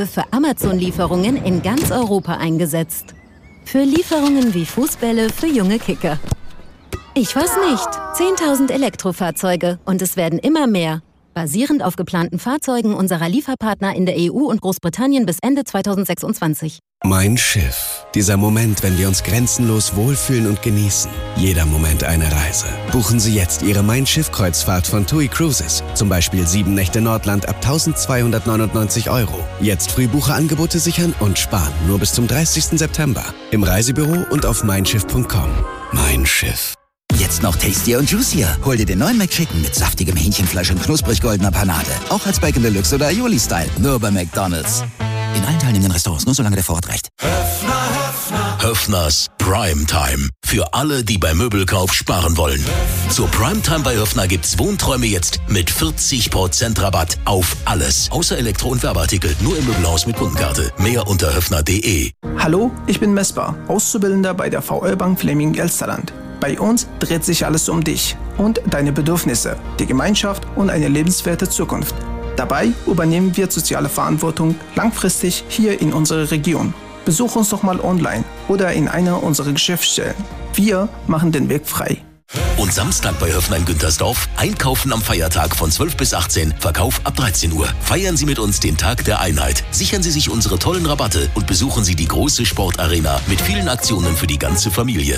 Fahrzeuge für Amazon-Lieferungen in ganz Europa eingesetzt. Für Lieferungen wie Fußbälle für junge Kicker. Ich weiß nicht, 10.000 Elektrofahrzeuge und es werden immer mehr. Basierend auf geplanten Fahrzeugen unserer Lieferpartner in der EU und Großbritannien bis Ende 2026. Mein Schiff. Dieser Moment, wenn wir uns grenzenlos wohlfühlen und genießen. Jeder Moment eine Reise. Buchen Sie jetzt Ihre Mein Schiff-Kreuzfahrt von TUI Cruises. Zum Beispiel 7 Nächte Nordland ab 1.299 €. Jetzt Frühbucherangebote sichern und sparen. Nur bis zum 30. September. Im Reisebüro und auf meinschiff.com. Mein Schiff. Jetzt noch tastier und juicier. Hol dir den neuen McChicken mit saftigem Hähnchenfleisch und knusprig goldener Panade. Auch als Bacon Deluxe oder Aioli-Style. Nur bei McDonald's. In allen teilnehmenden Restaurants, nur solange der Vorrat reicht. Höffners Primetime. Für alle, die beim Möbelkauf sparen wollen. Zur Primetime bei Höffner gibt's Wohnträume jetzt mit 40% Rabatt auf alles. Außer Elektro- und Werbeartikel. Nur im Möbelhaus mit Kundenkarte. Mehr unter höffner.de. Hallo, ich bin Mesper, Auszubildender bei der VR Bank Fleming Elsterland. Bei uns dreht sich alles um dich und deine Bedürfnisse, die Gemeinschaft und eine lebenswerte Zukunft. Dabei übernehmen wir soziale Verantwortung langfristig hier in unserer Region. Besuch uns doch mal online oder in einer unserer Geschäftsstellen. Wir machen den Weg frei. Und Samstag bei Höffner in Güntersdorf. Einkaufen am Feiertag von 12 bis 18. Verkauf ab 13 Uhr. Feiern Sie mit uns den Tag der Einheit. Sichern Sie sich unsere tollen Rabatte und besuchen Sie die große Sportarena mit vielen Aktionen für die ganze Familie.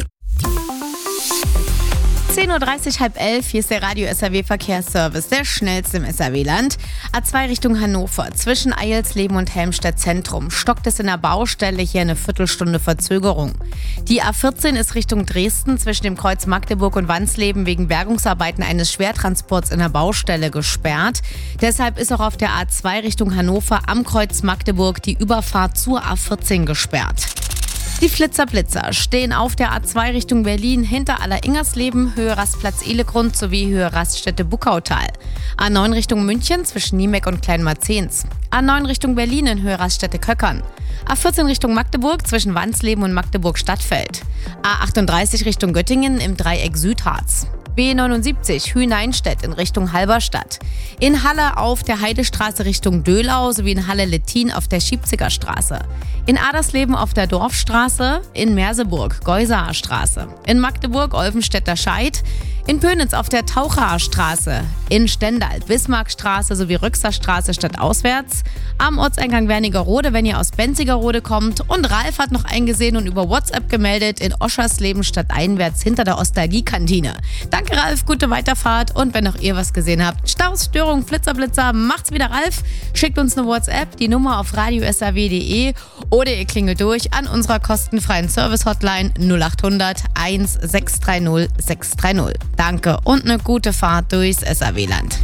10.30 Uhr, 10:30, hier ist der Radio SAW Verkehrsservice, der schnellste im SAW-Land. A2 Richtung Hannover, zwischen Eilsleben und Helmstedt Zentrum. Stockt es in der Baustelle, hier eine Viertelstunde Verzögerung. Die A14 ist Richtung Dresden, zwischen dem Kreuz Magdeburg und Wansleben wegen Bergungsarbeiten eines Schwertransports in der Baustelle gesperrt. Deshalb ist auch auf der A2 Richtung Hannover am Kreuz Magdeburg die Überfahrt zur A14 gesperrt. Die Flitzer-Blitzer stehen auf der A2 Richtung Berlin hinter Aller-Ingersleben, Höhe Rastplatz Ehlegrund sowie Höhe Raststätte Buckautal. A9 Richtung München zwischen Niemeck und Kleinmarzens. A9 Richtung Berlin in Höhe Raststätte Köckern. A14 Richtung Magdeburg zwischen Wansleben und Magdeburg-Stadtfeld. A38 Richtung Göttingen im Dreieck Südharz. B79 Hühneinstedt in Richtung Halberstadt. In Halle auf der Heidestraße Richtung Döhlau sowie in Halle-Lettin auf der Schiebziger Straße. In Adersleben auf der Dorfstraße, in Merseburg Geusaer Straße. In Magdeburg Olvenstädter Scheid. In Pönitz auf der Tauchaer Straße. In Stendal Bismarckstraße sowie Rüxer Straße stadtauswärts. Am Ortseingang Wernigerode, wenn ihr aus Benzigerode kommt. Und Ralf hat noch eingesehen und über WhatsApp gemeldet in Oschersleben stadteinwärts hinter der Ostalgie-Kantine. Danke Ralf, gute Weiterfahrt und wenn auch ihr was gesehen habt, Staus, Störung, Flitzer, macht's wieder Ralf. Schickt uns eine WhatsApp, die Nummer auf radiosaw.de oder ihr klingelt durch an unserer kostenfreien Service-Hotline 0800 1630 630. Danke und eine gute Fahrt durchs SAW-Land.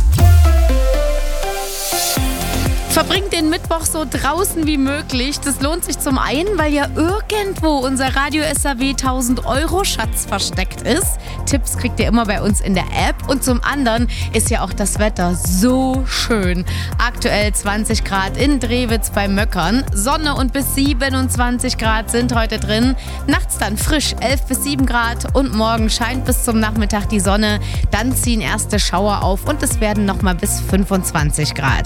Verbringt den Mittwoch so draußen wie möglich. Das lohnt sich zum einen, weil ja irgendwo unser Radio SAW 1.000-Euro-Schatz versteckt ist. Tipps kriegt ihr immer bei uns in der App. Und zum anderen ist ja auch das Wetter so schön. Aktuell 20 Grad in Drewitz bei Möckern. Sonne und bis 27 Grad sind heute drin. Nachts dann frisch 11 bis 7 Grad. Und morgen scheint bis zum Nachmittag die Sonne. Dann ziehen erste Schauer auf und es werden nochmal bis 25 Grad.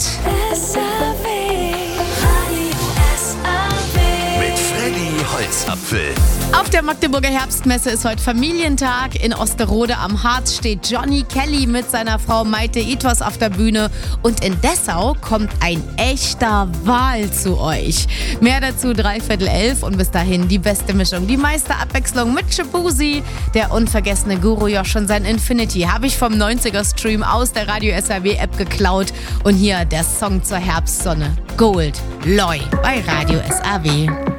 Holzapfel. Auf der Magdeburger Herbstmesse ist heute Familientag. In Osterode am Harz steht Johnny Kelly mit seiner Frau Maite Ithos auf der Bühne. Und in Dessau kommt ein echter Wal zu euch. Mehr dazu 11:45 und bis dahin die beste Mischung. Die meiste Abwechslung mit Shabuzi. Der unvergessene Guru Josh und sein Infinity habe ich vom 90er-Stream aus der Radio SAW-App geklaut. Und hier der Song zur Herbstsonne. Gold Loy bei Radio SAW.